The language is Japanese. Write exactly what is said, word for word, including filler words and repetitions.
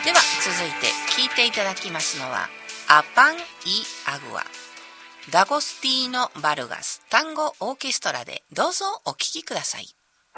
では続いて聴いていただきますのはアパン・イ・アグア、ダゴスティーノ・バルガス単語オーケストラでどうぞお聴きください。